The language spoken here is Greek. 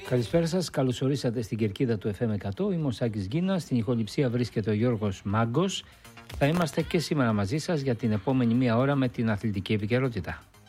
Καλησπέρα σας, καλώς ορίσατε στην κερκίδα του FM 100. Είμαι ο Σάκης Γκίνας, στην ηχοληψία βρίσκεται ο Γιώργος Μάγκος. Θα είμαστε και σήμερα μαζί σας για την επόμενη μία ώρα με την αθλητική επικαιρότητα.